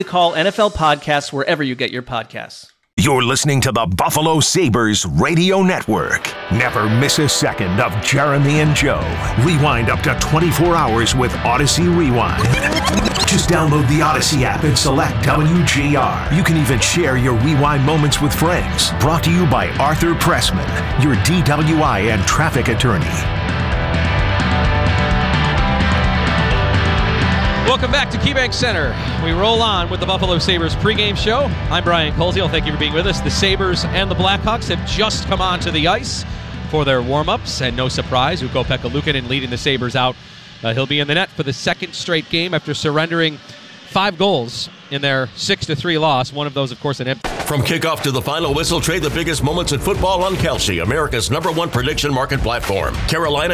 Call NFL Podcasts wherever you get your podcasts. You're listening to the Buffalo Sabres Radio Network. Never miss a second of Jeremy and Joe. Rewind up to 24 hours with Odyssey Rewind. Just download the Odyssey app and select WGR. You can even share your Rewind moments with friends. Brought to you by Arthur Pressman, your DWI and traffic attorney. Welcome back to KeyBank Center. We roll on with the Buffalo Sabres pregame show. I'm Brian Koziel. Thank you for being with us. The Sabres and the Blackhawks have just come onto the ice for their warm-ups, and no surprise, Ukko-Pekka Luukkonen leading the Sabres out. He'll be in the net for the second straight game after surrendering 5 goals in their 6-3 loss. One of those, of course, an empty. From kickoff to the final whistle, trade the biggest moments in football on Kelsey, America's #1 prediction market platform. Carolina